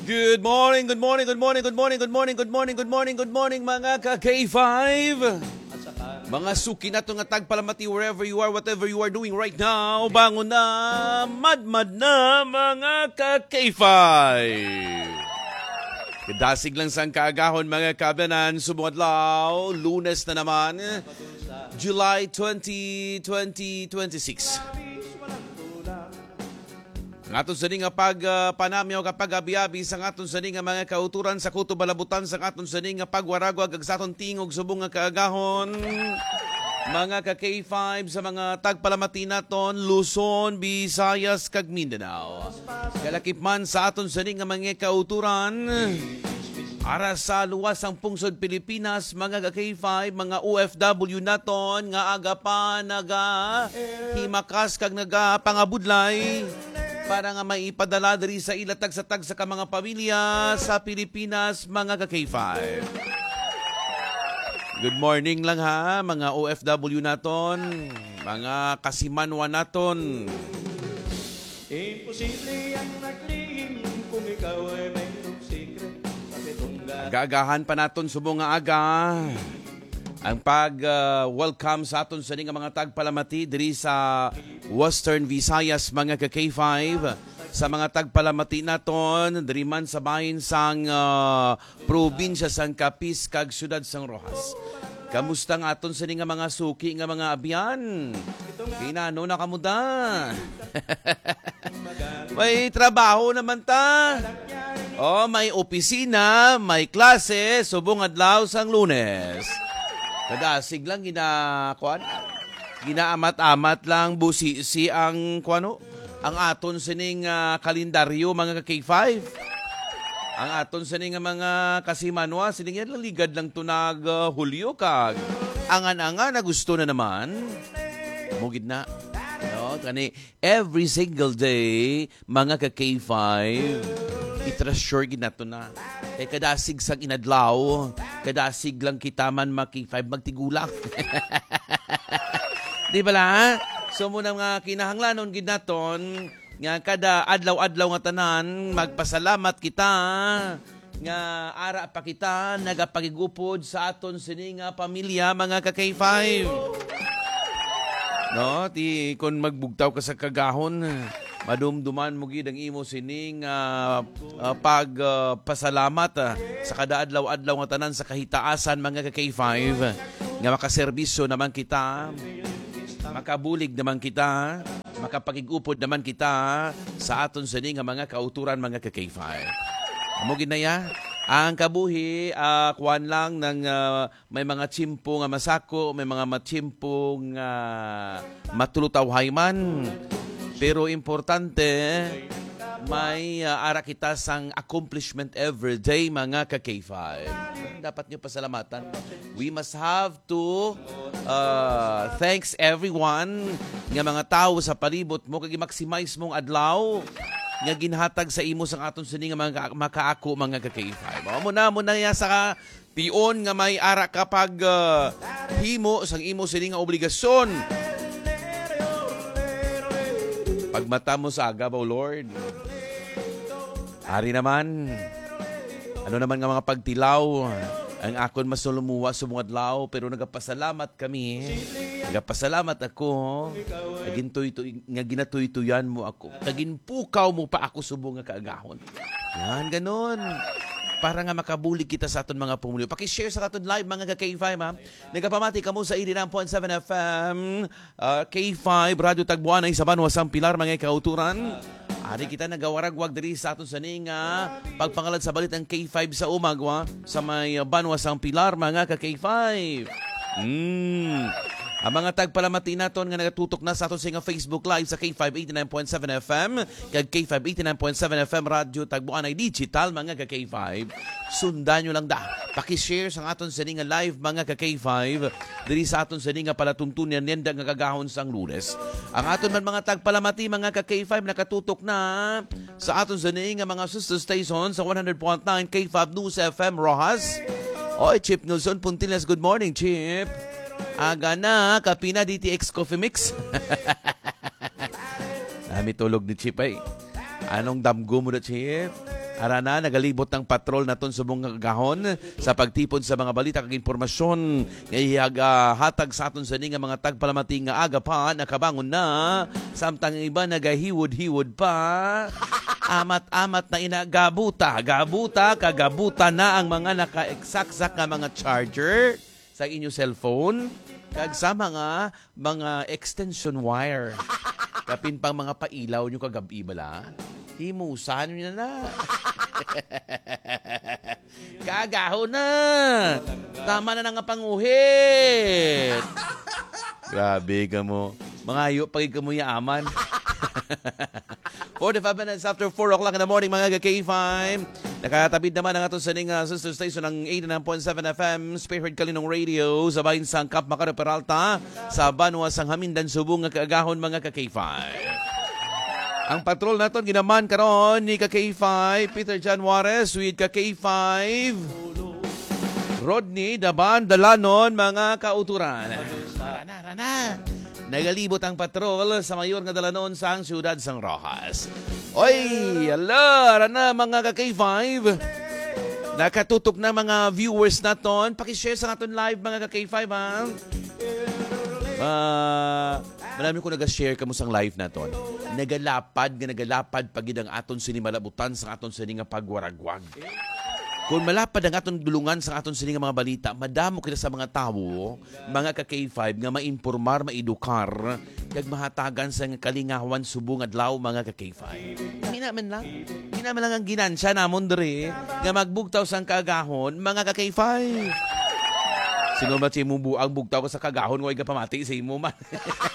Good morning, good morning, good morning, good morning, good morning, good morning, good morning, good morning mga ka-K5. Mga suki na ito nga tagpalamati wherever you are, whatever you are doing right now. Bangon na, madmad na mga ka-K5. Kadasig lang sang kaagahon mga kabanan, sumudlaw, Lunes na naman, July 20, 2026. Ngaton sa nga pagpanamyaw kapag abiabi sa ngaton sa nga mga kauturan sa kutubalabutan sa ngaton sa nga pagwaragwag ag sa aton tingog subong nga kaagahon. Mga ka-K5 sa mga tagpalamati naton, Luzon, Visayas, kag Mindanao. Kalakip man sa aton sa nga mga kauturan. Ara sa luwas ang pungsod Pilipinas, mga ka-K5, mga OFW naton nga aga pa naga himakas kag naga pangabudlay. Para nga maipadala diri sa ilatag sa ka mga pamilya sa Pilipinas, mga ka-K5. Good morning lang ha, mga OFW naton, mga kasimanwa naton. Imposible ang naglihim kung ikaw ay mayroong secret. Gagahan pa naton subong nga aga ang pag-welcome sa aton sa nga mga tagpalamati diri sa Western Visayas, mga ka-K5, sa mga tagpalamati naton diri man sa bahin sang probinsya sang Capiz kag syudad sang Rojas. Kamusta nga aton sa nga mga suki nga mga abyan? Kinano na kamuda? May trabaho naman ta. Oh, may opisina, may klase, subong adlaw sang Lunes. Kadasig lang ginaamat-amat lang busi ang ang aton sining kalendaryo, mga ka-K5. Ang aton sining mga kasimanwa sining yan ligad lang tunag Hulyo kag angan-angan na gusto na naman. Mugid na. No, kani every single day, mga ka-K5, itrasure ginato na. Kadasig sang inadlaw, kadasig lang kita man maki-5 magtigulak. Di ba la? So muna nga kinahanglanon ginaton nga kada adlaw-adlaw nga tanan magpasalamat kita nga ara pa kita nagapagigupod sa aton sini nga pamilya, mga ka-K5. No, ti kon magbugtaw ka sa kagahon, madumduman mo gid ang imo sining pagpasalamat sa kada adlaw-adlaw nga tanan sa kahitaasan, mga ka-K5, nga makaserbisyo naman kita, makabulig naman kita, makapagigupod naman kita sa aton sini nga mga kauturan, mga ka-K5. Amo ginaya ang kabuhi, kuwan lang ng may mga tsimpo nga masako, may mga matsimpo nga matulutawhay man. Pero importante, may ara kita sang accomplishment every day, mga ka-K5. Dapat nyo pasalamatan. We must have to thanks everyone nga mga tao sa palibot mo, kag i-maximize mong adlaw nga ginhatag sa imo sang aton sini nga mga makaako, mga ka-K5. Muna ya sa tion nga may ara kapag himo sang imo sini nga obligasyon. Pagmata mo sa aga, O Lord. Ari naman. Ano naman nga mga pagtilaw. Ang akon masulumuwa sa mga adlaw, pero nagapasalamat kami. Nagapasalamat ako. Nga ginatuy-tuyan mo ako. Naginpukaw mo pa ako subong nga kaagahon. Yan, ganon. Para nga makabulig kita sa aton mga pumulyo. Pakishare sa aton live, mga ka-K5, ha. Nagapamati ka mo sa 89.7 FM, K5, Radio Tagbuan ay sa Banwasang Pilar, mga kauturan. Ari kita nagawaragwag diri sa aton saning pagpangalad sa balit ang K5 sa umagwa sa may Banwasang Pilar, mga ka-K5. Ang mga tagpalamati naton nga nagatutok na sa aton sa Facebook Live sa K5 89.7 FM kag K5 89.7 FM Radio Tagbuan ay digital, mga ka-K5. Sundan nyo lang da. Pakishare sa aton sa nga live, mga ka-K5, diri sa aton sa nga palatuntunan nenda nga kagahon sang Lunes. Ang aton man mga tagpalamati, mga ka-K5, nakatutok na sa aton sa nga mga sister station sa 100.9 K5 News FM Rojas. Oy, Chip Nilson Puntilas, good morning, Chip. Aga na, kapi na DTX Coffee Mix. Nami tulog ni Chip ay. Anong damgo mo na, Chip? Arana, nagalibot ng patrol naton subong gahon sa pagtipon sa mga balita kag impormasyon ngayag hatag sa aton sa nga mga tagpalamating nga aga pa nakabangon na samtang iba nagahiwod-hiwod pa. Amat-amat na inagabuta. Kagabuta na ang mga naka-eksaksak nga mga charger sa inyong cellphone kag sa mga extension wire. Kapin pang mga pailaw nyo kagabi bala. Himusan nyo na. Kagaho na. Tama na nga panguhit. Grabe ka mo. Mga ayo, pagig ka mo yaaman. 45 minutes after 4 o'clock in the morning, mga K5. Nakatabid naman ang atong saning sister station ng 89.7 FM, Spearhead Kalinong Radio, sa bahin sang Kap Makaro Peralta, sa Banwa sang Hamindan Subong nga kaagahon, mga K5. Ang patrol naton ginaman karon ni K5, Peter John Juarez with K5. Rodney Daban Dalanon, mga kauturan. Rana. Nagalibot ang patrol sa mayor nga Dalanon sa siyudad sang Rojas. Oy, ala, rana mga K5. Nakatutok na mga viewers naton. Paki-share sa aton live mga K5 ha. Marami ko nag-share kamo sang live naton. Nagalapad pagid ang aton sinimalabutan sa aton sini nga pagwaragwag. Kung malapad ang aton dulungan sa aton sini nga mga balita, madamo kita sa mga tawo, mga ka-K5 nga mainformar, maedukar, kag mahatagan sa kalingawan subong adlaw mga ka-K5. Hinaman lang ang ginansya namon diri nga magbugtaw sang kagahon mga ka-K5. Sino ba si mo buang bugtaw ko sa kagahon way ka pamati sa imo man.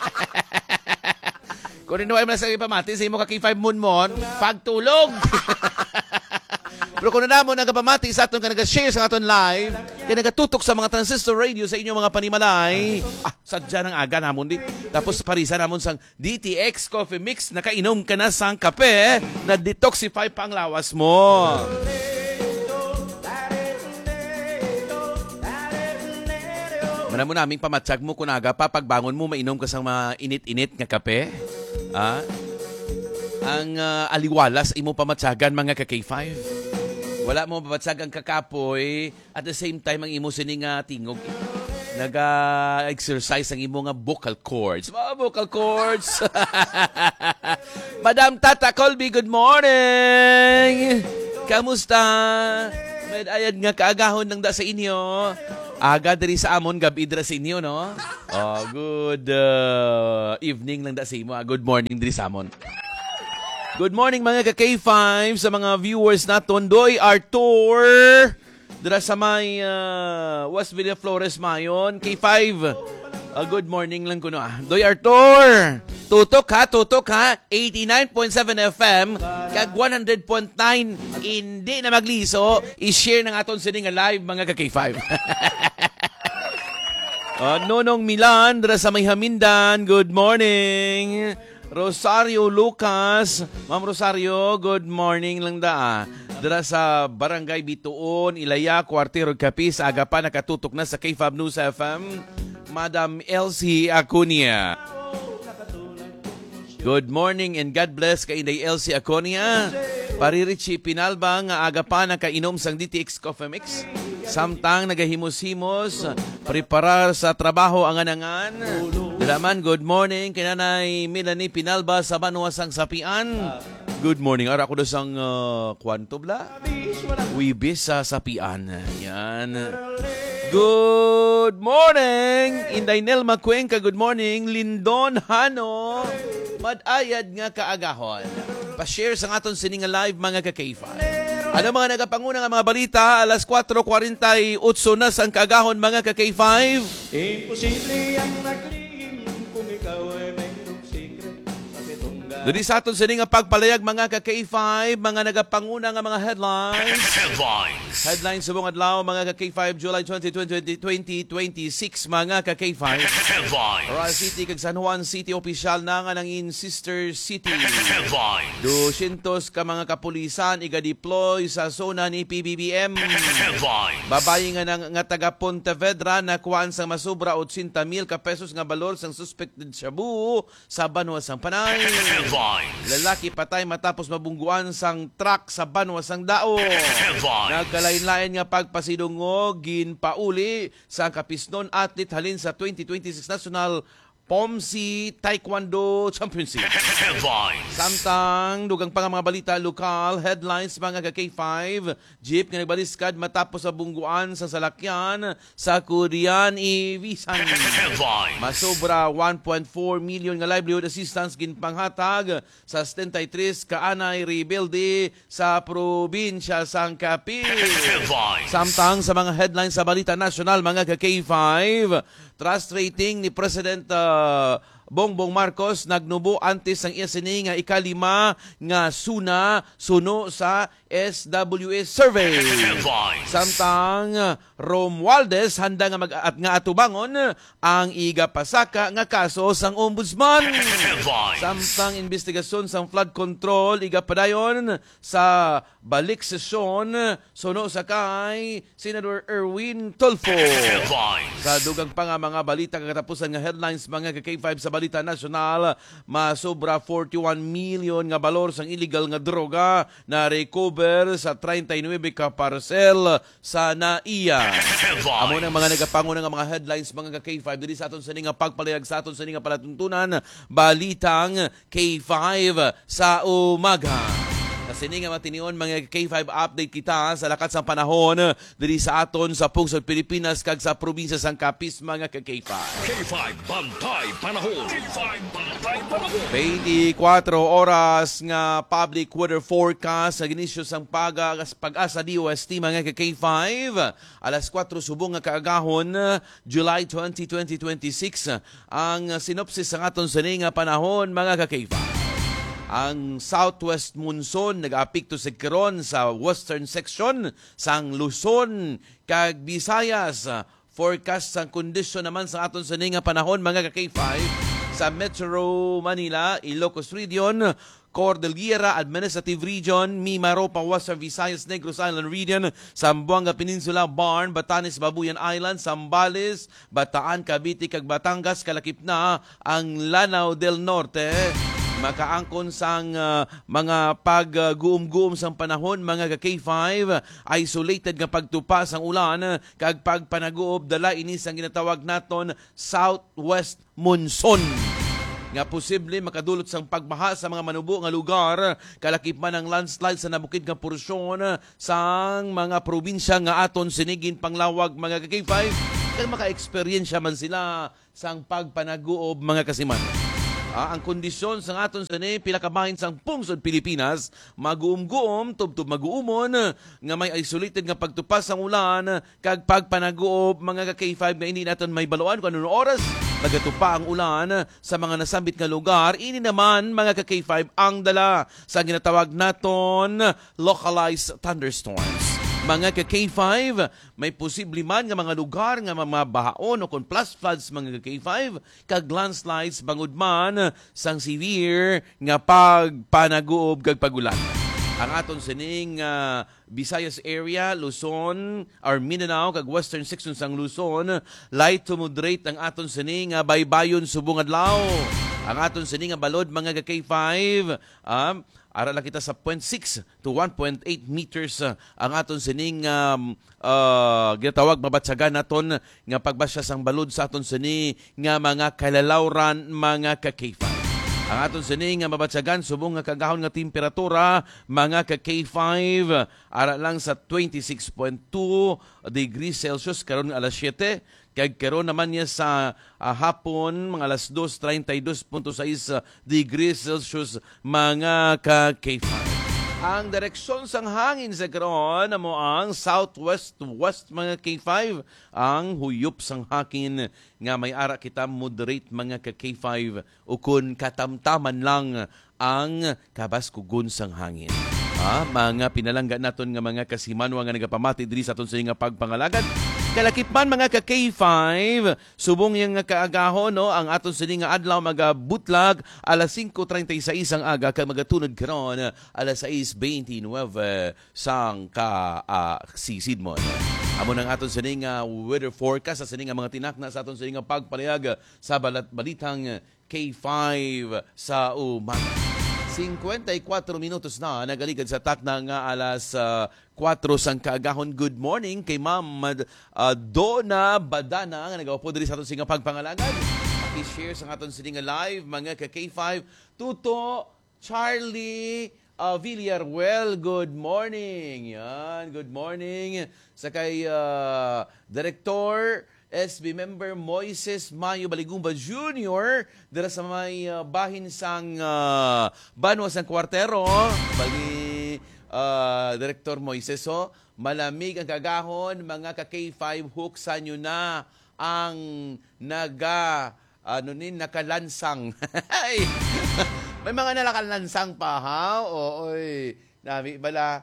Kung rin naman sa pamati sa imo ka-K5 mon pagtulog. Pero kung na mo nagapamati sa aton ka nag-share sa aton live, kaya nagatutok sa mga transistor radio sa inyong mga panimalay, sadya ng aga namon di. Tapos parisa namon sang DTX Coffee Mix, nakainom ka na sang kape, na detoxify pang lawas mo. Manamo naming pamatsag mo kunaga pa, pagbangon mo, mainom ka sang mga init-init nga kape. Ang aliwalas, imo pamatsagan mga ka-K5. Wala mo papatsag ang kakapoy at the same time ang imo sining tingog. Naga-exercise ang imo nga vocal cords. Mga vocal cords. Madam Tata Colby, good morning. Kamusta? Med ayad nga kaagahon ng da sa inyo. Aga diri sa amon, gabi diri sa inyo, no? Oh, good evening lang da sa imo. Good morning diri sa amon. Good morning mga ka-K5 sa mga viewers naton. Doy Arthur dira sa may West Villa Flores Mayon. K5, good morning lang kuno. Doy Arthur, tutok ha. 89.7 FM kag 100.9 hindi na magliso. I-share ng aton sining live mga ka-K5. Nonong Milan dira sa may Hamindan. Good morning. Rosario Lucas. Ma'am Rosario, good morning lang da. Dira sa Barangay Bituon, Ilaya, Cuartero, Capiz, aga pa nakatutok na sa K5 News FM. Madam Elsie Acunia. Good morning and God bless kay Inday Elsie Acunia. Paririchi Pinalba nga aga pa nakainom sang DTX Coffee Mix. Samtang nagahimos-himos, preparar sa trabaho ang anangan. Dalaman, good morning kay Nanay Melanie Pinalba sa Banuasang Sapian. Good morning. Ara ko na sang kwanto bla? Wibis sa Sapian. Yan. Good morning. Inday Nelma Cuenca, good morning. Lindon Hano. Madayad nga kaagahon. Pa-share sa aton sining live mga ka-K5. Ano mga nagapanguna nga mga balita, alas 4:48 na sang kaagahon mga ka-K5. Imposible ang nagliging kung ikaw ay mayroong secret sa pitungga. Dili sa aton sining nga pagpalayag mga ka-K5, mga nagapanguna nga mga headlines. Headlines sa buong adlaw mga ka-K5 July 2026 mga ka-K5. Oral City kag San Juan City official na nga ng in sister city. 200 ka mga kapulisan iga-deploy sa zona ni PBBM. Babayi nga taga Pontevedra na kuhaan sang masubra 80,000 ka pesos nga balor sang suspected shabu sa Banuasang Panay. Lalaki patay matapos mabungguan sang truck sa Banwa sang Dao. Nagkalain-lain nga pagpasidungog ginpauli sa kapisnon athlete halin sa 2026 National POMC Taekwondo Championship. Samtang dugang pa nga mga balita lokal, headlines mga ka-K5, jeep nga nagbaliskad matapos sa bungguan sa salakyan sa Korean Visan. Masobra 1.4 million nga livelihood assistance ginpanghatag sa 73 kaanay rebelde sa probinsya sang Capiz. Samtang sa mga headlines sa balita nasyonal mga ka-K5, trust rating ni President Bongbong Marcos nagnubo antes ang isini nga ikalima nga suno sa SWS survey. Samtang Romualdez handa nga atubangon ang igapasaka nga kaso sang ombudsman. Samtang investigasyon sang flood control igapadayon sa balik sesyon suno sa kay Senator Erwin Tulfo. Sa dugang pa nga mga balita katapusan nga headlines mga ka-K5 sa balita nasyonal, masobra 41 million nga balor sang illegal nga droga na recover sa 39 ka parcel sa NAIA. Amo nang mga nagapanguna nga mga headlines mga ka-K5 diri sa aton sa nga pagpalayag sa aton sa nga palatuntunan balitang K5 sa umaga. Sini nga matinion mga K5 update kita sa lakat sa panahon diri sa aton sa pungsod Pilipinas kag sa probinsya sang Capiz mga K5. K5 Bantay Panahon. K5 Bantay Panahon. 24 oras nga public weather forecast sa ginisyo sang pag-asa DOST mga K5. Alas 4 subong nga kaagahon July 20, 2026 ang sinopsis sang aton sini nga panahon mga K5. Ang southwest monsoon nag-apekto sa karon sa western section sang Luzon kag Visayas. Forecast sang kondisyon naman sa aton sa nga panahon mga ka-K5 sa Metro Manila, Ilocos Region, Cordillera Administrative Region, Mimaropa, Western Visayas, Negros Island Region, Zamboanga Peninsula, Barn, Batanes, Babuyan Island, Zambales, Bataan, Cavite, kag Batangas, kalakip na ang Lanao del Norte. Makaangkon sang mga pag-guum-guum sang panahon mga ka-K5, isolated nga pagtupa sang ulan kag pagpanaguob dala ini sang ginatawag naton southwest monsoon nga posible makadulot sang pagbaha sa mga manubo nga lugar, kalakip man ang landslide sa nabukid nga porsyon sang mga probinsya nga aton sinigin panglawag mga ka-K5 kag maka-eksperyensya man sila sang pagpanaguob mga kasiman. Ang kondisyon sa aton sa pila ka bahin sang pungsod Pilipinas, maguum-guom, tubtub maguumon, nga may isolated nga pagtupas sang ulan, kag pagpanaguob mga ka-K5 nga hindi natin may baluan kung anong oras, nagatupa ang ulan sa mga nasambit nga lugar. Ini naman mga ka-K5 ang dala sa ginatawag naton localized thunderstorms. Mga ka-K5, may posible man nga mga lugar nga mabahaon o kung plus floods mga ka-K5, kag landslides bangod man sang severe nga pagpanaguob kag pagulan. Ang aton sining Visayas area, Luzon, or Mindanao, kag western section sang Luzon, light to moderate ang aton sining baybayon subong adlaw. Ang aton sining balod mga ka-K5, ara lang kita sa 0.6 to 1.8 meters ang aton sining ginatawag mabatsagan naton nga pagbasya sang balod sa aton sini nga mga kalalawran mga ka-K5. Ang aton sini nga mabatsagan subong nga kagahon nga temperatura mga ka-K5 ara lang sa 26.2 degrees Celsius karon alas 7. Kag karon naman niya sa hapon, mga alas 2:32.6 degrees Celsius, mga ka-K5. Ang direksyon sang hangin sa karon mo ang southwest to west mga K5. Ang huyop sang hangin nga may ara kita moderate mga ka-K5 ukon katamtaman lang ang kabaskugon sang hangin. Mga pinalangga naton nga mga kasimanwa nga nagapamati diri sa aton sa nga pagpangalagad. Kalakip man mga ka-K5, subong yung nga kaagahon, no, ang aton sining nga adlaw magabutlag alas 5:36 ang aga kag magatunod karon alas 6:29 sang sisid mo. Amo nang aton sining weather forecast sa sining mga tinakna sa aton sining pagpalihag sa balitang K5 sa umaga. 54 minutos na nagaligad sa takna nga alas 4 sang kaagahon. Good morning kay Ma'am Donna Badana nga nagawa po diri sa aton singa pagpangalagad. Paki-share sa aton sininga live mga ka K5. Tuto Charlie Villarreal, good morning. Yan, good morning. Sa kay Director SB member Moises Mayo Baligumba Jr. dira sa may bahin sang Banwa sang Kwartero. Bali Director Moises, malamig ang kagahon, mga ka-K5 huksan nyo na ang nakalansang. May mga nakalansang pa, ha? Oy, nami bala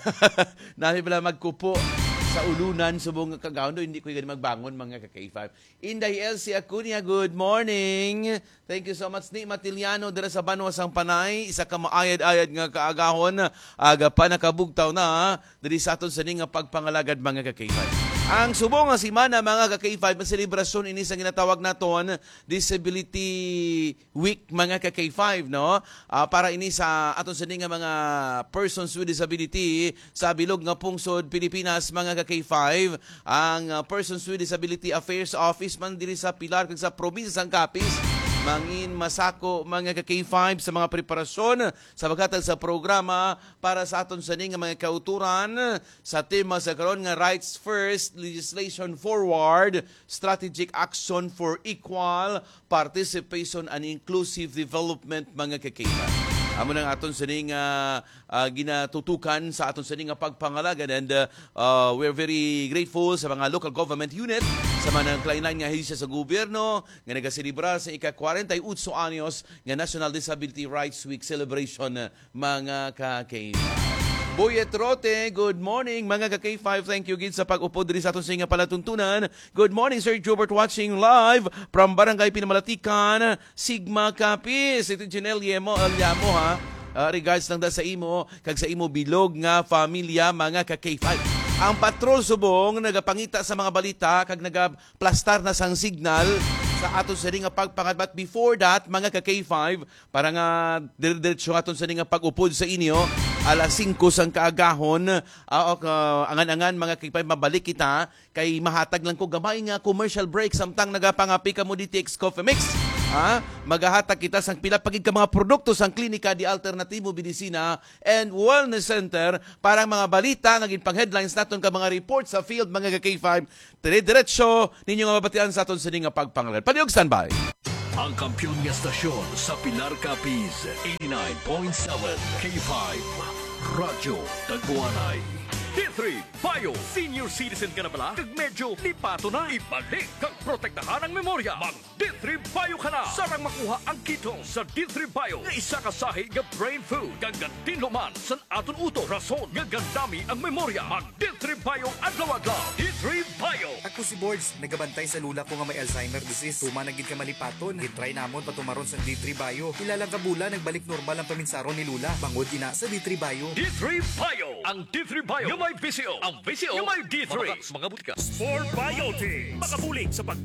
magkupo sa ulunan subong kagahon do hindi ko gani magbangon mga ka-K5. Inday Elsie Acuña, good morning. Thank you so much ni Matiliano dira sa Banwa sang Panay, isa ka maayad-ayad nga kaagahon, aga pa nakabugtaw na diri sa aton sa nga pagpangalagad mga ka-K5. Ang subong nga semana mga ka-K5 ang selebrasyon ini sa ginatawag naton Disability Week mga ka-K5, no? Para ini sa aton sa nga mga persons with disability sa bilog nga pungsod Pilipinas mga ka-K5. Ang Persons with Disability Affairs Office man diri sa Pilar kag sa probinsya sang Capiz mangin masako mga ka-K5 sa mga preparasyon sa paghatag sa programa para sa aton sa nga mga kauturan sa tema sa karon nga Rights First, Legislation Forward, Strategic Action for Equal Participation and Inclusive Development mga ka-K5. Amo nang aton sa nga ginatutukan sa aton sa nga pagpangalagan, and we're very grateful sa mga local government unit sa mga naglain-lain nga hisya sa gobyerno nga nagaselebrar sa ika-48 anyos nga National Disability Rights Week celebration mga ka-K5. Boyet Rote, good morning mga ka-K5. Thank you gid sa pag-upo diri sa aton sa nga palatuntunan. Good morning Sir Jobert, watching live from Barangay Pinamalatikan, Sigma Capiz. Ito Janelle Yamo ha. Regards lang da sa imo kag sa imo bilog nga familia mga ka-K5. Ang patrol subong nagapangita sa mga balita kag nagaplastar na sang signal sa aton sa nga pagpangat. But before that, mga ka-K5, para nga dire-diretso aton sa nga pag-upod sa inyo, alas 5 sang kaagahon, angan-angan mga K5 mabalik kita kay mahatag lang ko gamay nga commercial break samtang nagapangapi ka mo di TX Coffee Mix. Magahatag kita sang pila pagid ka mga produkto sang klinika di Alternatibo Medicina and Wellness Center para mga balita nga ginpang headlines naton ka mga reports sa field mga K5. Dire-diretso ninyo nga mabatian sa aton sa nga pagpangalan. Paniog standby. Ang kampiyon nga stasyon sa Pilar Capiz, 89.7 K5 Radyo Tagbuanay. D3 Bio, senior citizen ka na pala? Kag medyo lipato na. Ibalik kag protektahan ang memorya. Mag D3 Bio ka na. Sarang makuha ang ketone sa D3 Bio nga isa ka sahig nga brain food. Kag gantinluman sa aton uto. Rason nga gandami ang memorya. Mag D3 Bio adlaw-adlaw. D3 Bio. Ako si Boards, nagabantay sa lula ko nga may Alzheimer disease. Tumanagid ka malipaton. Gitry namon patumaron sa D3 Bio. Ilalang kabula nagbalik normal ang paminsaron ni lula. Bangod ina sa D3 Bio. D3 Bio. Ang D3 Bio yung may VCO. Ang VCO yung may D3. Mga butika. Sport Biotic. Makabulig sa pag